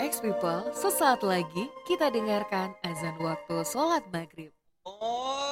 Next People, sesaat lagi kita dengarkan azan waktu sholat maghrib. Oh,